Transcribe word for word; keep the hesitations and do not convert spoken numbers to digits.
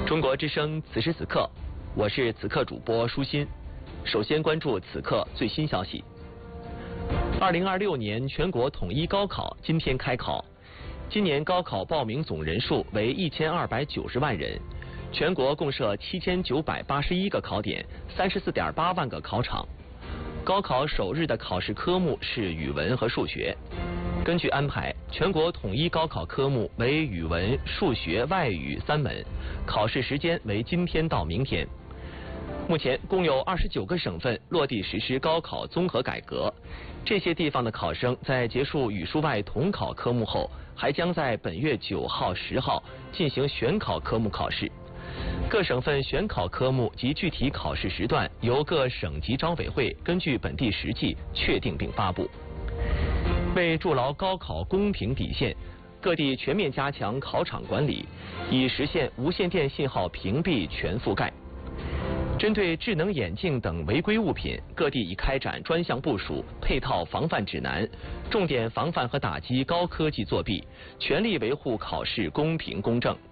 中国之声此时此刻，我是此刻主播舒心。首先关注此刻最新消息。二零二六年全国统一高考今天开考，今年高考报名总人数为一千二百九十万人，全国共设七千九百八十一个考点，三十四点八万个考场。高考首日的考试科目是语文和数学。根据安排，全国统一高考科目为语文、数学、外语三门，考试时间为今天到明天。目前共有二十九个省份落地实施高考综合改革，这些地方的考生在结束语数外统考科目后，还将在本月九号、十号进行选考科目考试。各省份选考科目及具体考试时段由各省级招委会根据本地实际确定并发布。为筑牢高考公平底线，各地全面加强考场管理，以实现无线电信号屏蔽全覆盖。针对智能眼镜等违规物品，各地已开展专项部署、配套防范指南，重点防范和打击高科技作弊，全力维护考试公平公正。